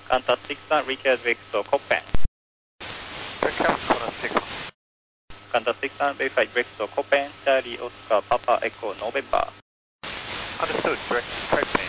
Contact 6 request Victor Copen. Contact 6 verify Victor Copen, Charlie Oscar Papa Echo November. Understood, direct trade